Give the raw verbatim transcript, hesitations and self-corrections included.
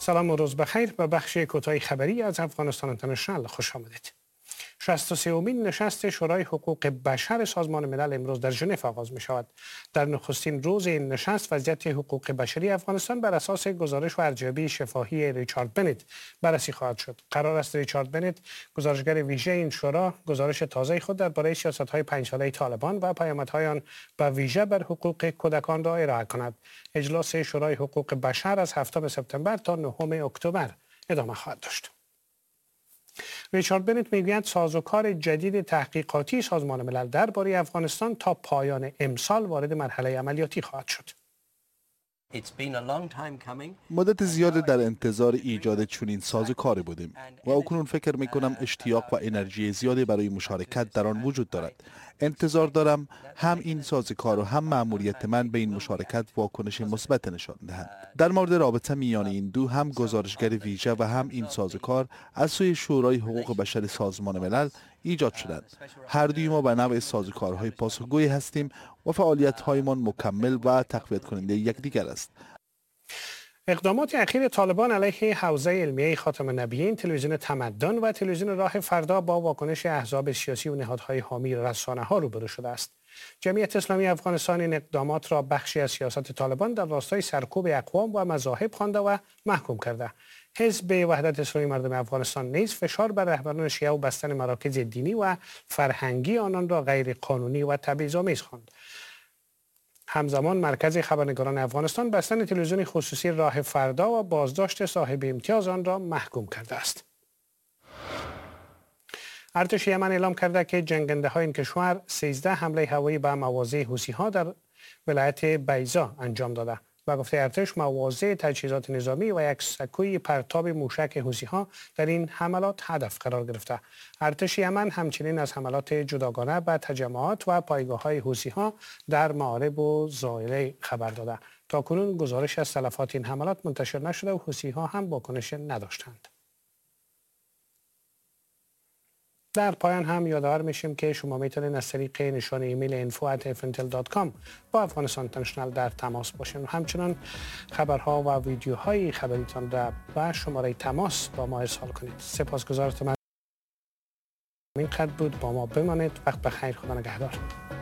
سلام و روز بخیر. به بخش کوتاه خبری از افغانستان اینترنشنال خوش آمدید. شصت و سومین نشست شورای حقوق بشر سازمان ملل امروز در ژنو آغاز می شود. در نخستین روز این نشست وضعیت حقوق بشری افغانستان بر اساس گزارش و ارزیابی شفاهی ریچارد بنت بررسی خواهد شد. قرار است ریچارد بنت، گزارشگر ویژه این شورا، گزارش تازه خود درباره سیاست‌های پنج ساله طالبان و پیامدهای آن به ویژه بر حقوق کودکان را ارائه کند. اجلاس شورای حقوق بشر از هفتم سپتامبر تا نهم اکتبر ادامه خواهد داشت. ریچارد بنت میگوید سازوکار جدید تحقیقاتی سازمان ملل درباره افغانستان تا پایان امسال وارد مرحله عملیاتی خواهد شد. مدت زیادی در انتظار ایجاد چنین سازوکاری بودیم و اکنون فکر می کنم اشتیاق و انرژی زیادی برای مشارکت در آن وجود دارد. انتظار دارم هم این سازوکار و هم مأموریت من به این مشارکت واکنش مثبت نشان دهند. در مورد رابطه میان این دو، هم گزارشگر ویژه و هم این سازوکار از سوی شورای حقوق بشر سازمان ملل ایجاد شدند. هر دوی ما به نوع سازوکارهای پاسخگوی هستیم و فعالیت‌هایمان مکمل و تقویت کننده یکدیگر است. اقدامات اخیر طالبان علیه حوزه علمیه خاتم النبیین، تلویزیون تمدن و تلویزیون راه فردا با واکنش احزاب سیاسی و نهادهای حامی رسانه‌ها روبرو شده است. جمعیت اسلامی افغانستان این اقدامات را بخشی از سیاست طالبان در راستای سرکوب اقوام و مذاهب خوانده و محکوم کرده. حزب وحدت اسلامی مردم افغانستان نیز فشار بر رهبران شیعه و بستن مراکز دینی و فرهنگی آنان را غیر قانونی و تبعیض‌آمیز خواند. همزمان مرکز خبرنگاران افغانستان بستن تلویزیون خصوصی راه فردا و بازداشت صاحب امتیاز آن را محکوم کرده است. ارتش یمن اعلام کرده که جنگنده های این کشور سیزده حمله هوایی به مواضع حوثی ها در ولایت بیضا انجام داده. و گفته ارتش مواضع تجهیزات نظامی و یک سکوی پرتاب موشک حوثی ها در این حملات هدف قرار گرفته. ارتش یمن همچنین از حملات جداگانه به تجمعات و پایگاه های حوثی ها در مآرب و زایله خبر داده. تاکنون گزارش از تلفات این حملات منتشر نشده و حوثی ها هم واکنش نداشتند. در پایان هم یادآور میشیم که شما میتونید از طریق نشان ایمیل اینفو ات اف ان تی ال دات کام با افغانستان اینترنشنال در تماس باشین و همچنان خبرها و ویدیوهای خبریتان را به شماره تماس با ما ارسال کنید. سپاسگزارتان. این قدر بود، با ما بمانید. وقت بخیر. خدا نگهدار.